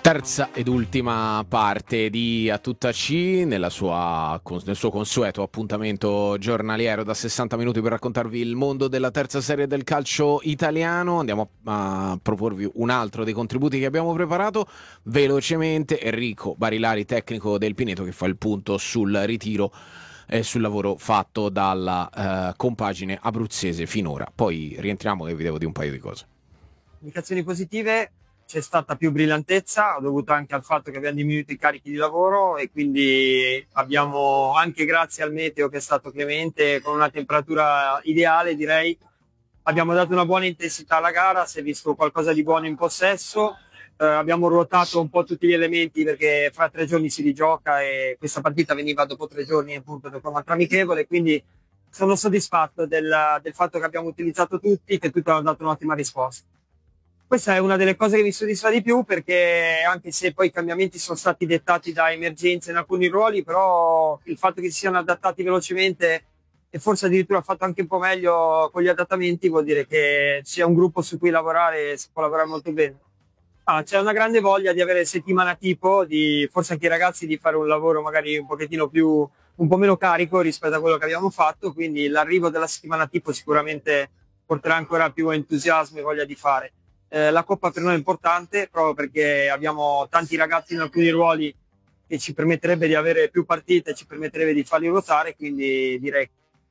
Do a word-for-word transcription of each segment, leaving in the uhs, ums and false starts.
Terza ed ultima parte di A Tutta C, nella sua, nel suo consueto appuntamento giornaliero da sessanta minuti per raccontarvi il mondo della terza serie del calcio italiano. Andiamo a proporvi un altro dei contributi che abbiamo preparato velocemente. Enrico Barilari, tecnico del Pineto, che fa il punto sul ritiro e sul lavoro fatto dalla eh, compagine abruzzese finora. Poi rientriamo e vi devo dire un paio di cose. Indicazioni positive: c'è stata più brillantezza, dovuto anche al fatto che abbiamo diminuito i carichi di lavoro e quindi abbiamo, anche grazie al meteo che è stato clemente, con una temperatura ideale direi, abbiamo dato una buona intensità alla gara, si è visto qualcosa di buono in possesso, eh, abbiamo ruotato un po' tutti gli elementi perché fra tre giorni si rigioca e questa partita veniva dopo tre giorni appunto dopo un'altra amichevole, quindi sono soddisfatto del, del fatto che abbiamo utilizzato tutti, che tutti hanno dato un'ottima risposta. Questa è una delle cose che mi soddisfa di più, perché anche se poi i cambiamenti sono stati dettati da emergenze in alcuni ruoli, però il fatto che si siano adattati velocemente e forse addirittura fatto anche un po' meglio con gli adattamenti vuol dire che c'è un gruppo su cui lavorare e si può lavorare molto bene. Ah, c'è una grande voglia di avere settimana tipo, di forse anche i ragazzi di fare un lavoro magari un pochettino più, un po' meno carico rispetto a quello che abbiamo fatto, quindi l'arrivo della settimana tipo sicuramente porterà ancora più entusiasmo e voglia di fare. Eh, la Coppa per noi è importante proprio perché abbiamo tanti ragazzi in alcuni ruoli che ci permetterebbe di avere più partite, ci permetterebbe di farli ruotare, quindi direi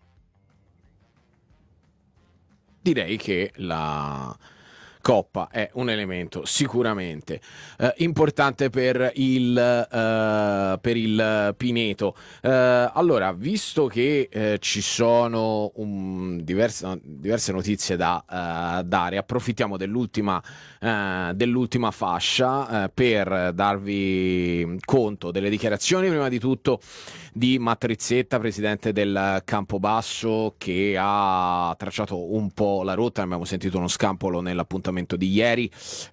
Direi che la Coppa è un elemento sicuramente eh, importante per il, eh, per il Pineto. Eh, allora, visto che eh, ci sono un, diverse, diverse notizie da eh, dare, approfittiamo dell'ultima, eh, dell'ultima fascia eh, per darvi conto delle dichiarazioni, prima di tutto di Matrizzetta, presidente del Campobasso, che ha tracciato un po' la rotta. Abbiamo sentito uno scampolo nell'appuntamento di ieri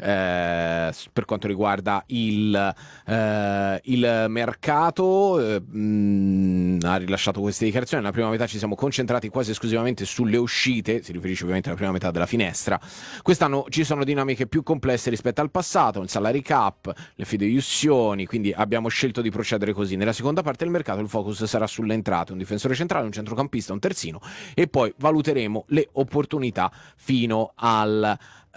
eh, per quanto riguarda il, eh, il mercato. Eh, mh, ha rilasciato queste dichiarazioni. Nella prima metà ci siamo concentrati quasi esclusivamente sulle uscite, si riferisce ovviamente alla prima metà della finestra. Quest'anno ci sono dinamiche più complesse rispetto al passato, il salary cap, le fideiussioni, quindi abbiamo scelto di procedere così. Nella seconda parte del mercato il focus sarà sulle entrate, un difensore centrale, un centrocampista, un terzino, e poi valuteremo le opportunità fino al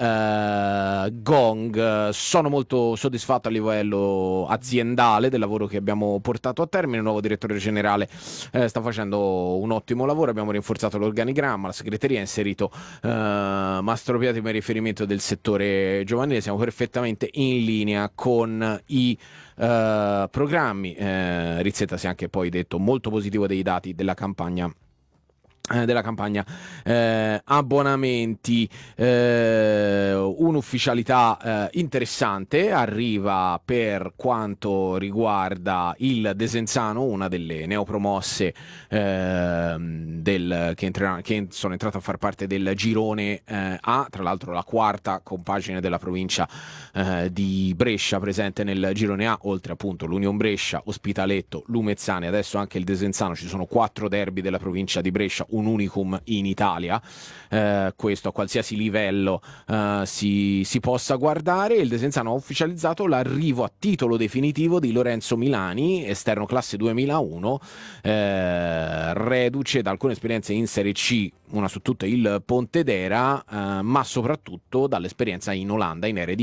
Uh, Gong. Sono molto soddisfatto a livello aziendale del lavoro che abbiamo portato a termine. Il nuovo direttore generale uh, sta facendo un ottimo lavoro. Abbiamo rinforzato l'organigramma, la segreteria, inserito uh, Mastro Piatti come riferimento del settore giovanile. Siamo perfettamente in linea con i uh, programmi. uh, Rizzetta si è anche poi detto molto positivo dei dati della campagna della campagna eh, abbonamenti. Eh, un'ufficialità eh, interessante arriva per quanto riguarda il Desenzano, una delle neopromosse eh, del, che, entrerà, che sono entrate a far parte del girone eh, A, tra l'altro la quarta compagine della provincia eh, di Brescia presente nel girone A, oltre appunto l'Union Brescia, Ospitaletto, Lumezzane, adesso anche il Desenzano. Ci sono quattro derby della provincia di Brescia, un unicum in Italia, eh, questo a qualsiasi livello eh, si, si possa guardare. Il Desenzano ha ufficializzato l'arrivo a titolo definitivo di Lorenzo Milani, esterno classe duemilauno, eh, reduce da alcune esperienze in Serie C, una su tutte il Pontedera, eh, ma soprattutto dall'esperienza in Olanda in Eredivisie